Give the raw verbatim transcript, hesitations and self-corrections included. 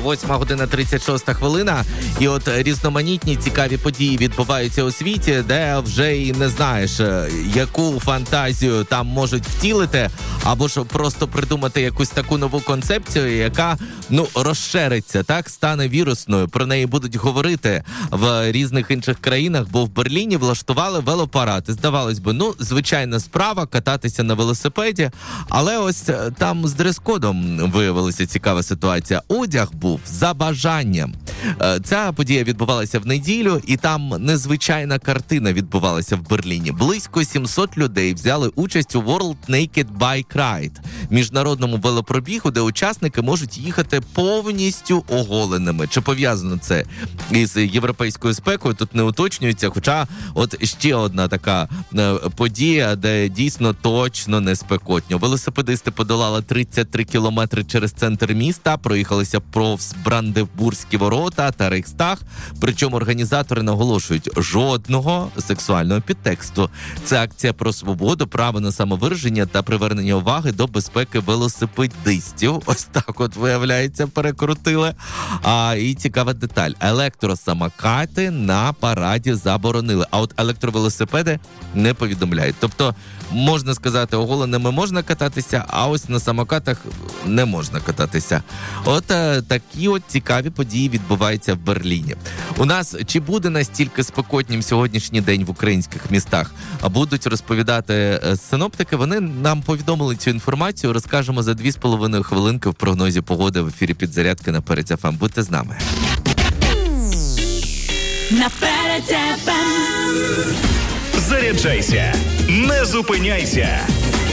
восьма година тридцять шоста хвилина. І от різноманітні цікаві події відбуваються у світі, де вже і не знаєш, яку фантазію там можуть втілити, або ж просто придумати якусь таку нову концепцію, яка, ну, розшириться, так, стане вірусною. Про неї будуть говорити в різних інших країнах, бо в Берліні влаштували велопарад. Здавалось би, ну, звичайна справа кататися на велосипеді, але ось там з дрес-кодом виявилася цікава ситуація. Одяг був за бажанням. Ця подія відбувалася в неділю, і там незвичайна картина відбувалася в Берліні. Близько сімсот людей взяли участь у World Naked Bike Ride, міжнародному велопробігу, де учасники можуть їхати повністю оголеними. Чи пов'язано це із європейською спекою, тут не уточнюється, хоча от ще одна така подія, де дійсно точно не спекотньо. Велосипедисти подолали тридцять три кілометри через центр міста, проїхалися повз Бранденбурзькі ворота та Рейхстаг, причому організатори наголошують, жодного сексуального підтексту. Це акція про свободу, право на самовираження та привернення уваги до безпеки велосипедистів. Ось так от, виявляється, перекрутили. А, і цікава деталь. Електросамокати на параді заборонили, а от електровелосипеди не повідомляють. Тобто, можна сказати, оголеними можна кататися, а ось на самокатах не можна кататися. От а, такі от цікаві події відбуваються в Берліні. У нас чи буде настільки спекотнім сьогоднішній день в українських містах? А будуть розповідати синоптики. Вони нам повідомили цю інформацію. Розкажемо за дві з половиною хвилинки в прогнозі погоди в ефірі «Підзарядки» на Перець еф ем. Будьте з нами. На Перець еф ем. Заряджайся, не зупиняйся.